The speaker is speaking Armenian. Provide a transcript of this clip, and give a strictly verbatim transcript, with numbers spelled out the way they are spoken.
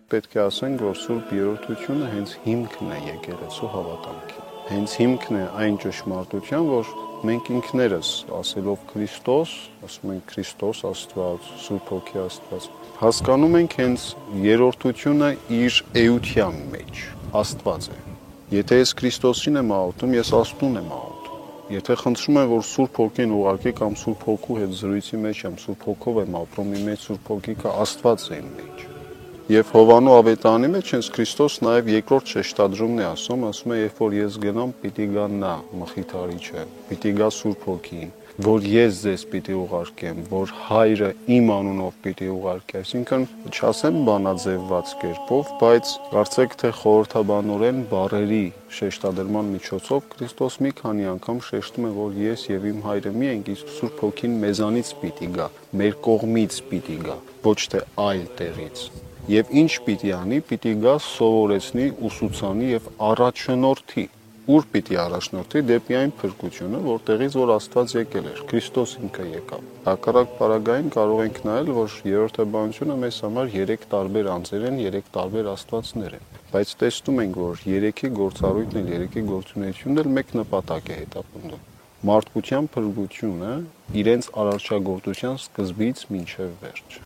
պետք է ասենք, որ Սուրբ Երրորդությունը հենց հիմքն է եկեղեցու հավատամքի։ Հենց հիմքն է այն ճշմարտության, որ մենք ինքներս ասելով Քրիստոս, ասում ենք Քրիստոս Աստված, Սուրբ Հոգի Աստված, հասկանում ենք հենց երրորդությունը իր էության մեջ Աստված է։ Եթե ես Քրիստոսին եմ աղոթում, ես Աստծուն եմ աղոթում։ Եթե խնդրում եմ, որ Սուրբ Հոգին ուղարկի կամ Սուրբ Հոգու հետ զրույցի մեջ եմ, Սուրբ Հոգով եմ ապրում, իմ մեջ Սուրբ Հոգիքը Աստված է իմ մեջ։ Եվ Հովանու ավետարանի մեջ հենց Քրիստոս նաև երկրորդ շեշտադրումն է ասում, ասում է, երբ որ ես գնամ, պիտի գա նա, Մխիթարիչը, պիտի գա Սուրբ Հոգին, որ ես ձեզ պիտի ուղարկեմ, որ Հայրը իմ անունով պիտի ուղարկի, այսինքն չասեմ բանաձևված կերպով, բայց կարծեք թե խորհրդաբանորեն բառերի շեշտադրման միջոցով Քրիստոս մի քանի անգամ շեշտում է, որ ես եւ իմ Հայրը մի ենք, իսկ Սուրբ Հոգին մեզանից պիտի գա, մեր կողմից պիտի գա, ոչ թե այլ տեղից։ Եվ ինչ պիտի անի, պիտի գա սովորեցնի, ուսուցանի եւ առաջնորդի։ Ուր պիտի առաջնորդի դեպի այն փրկությունը, որտեղից որ Աստված եկել էր, Քրիստոս ինքը եկավ։ Հակառակ պարագային կարող ենք նայել, որ երրորդաբանությունը մեզ համար երեք տարբեր անձեր են, երեք տարբեր Աստվածներ են։ Բայց տեսնում ենք, որ երեքի գործառույթն էլ, երեքի գործունեությունն էլ մեկ նպատակ է հետապնդում։ Մարդկության փրկությունը իրենց արարչագործության սկզբից մինչև վերջ։